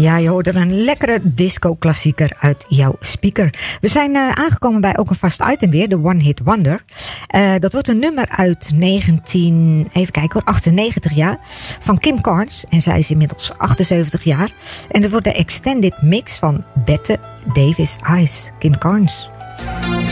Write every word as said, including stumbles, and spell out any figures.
Ja, je hoort er een lekkere disco-klassieker uit jouw speaker. We zijn uh, aangekomen bij ook een vast item weer, de One Hit Wonder. Uh, dat wordt een nummer uit negentien, even kijken hoor, achtennegentig jaar, van Kim Carnes. En zij is inmiddels achtenzeventig jaar. En dat wordt de extended mix van Bette Davis Eyes, Kim Carnes.